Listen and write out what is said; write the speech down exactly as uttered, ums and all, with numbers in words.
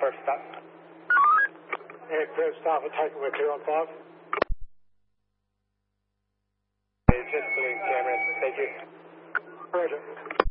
five stop. Aircraft staff are taken, we're clear on five. Just clear camera, thank you. Roger.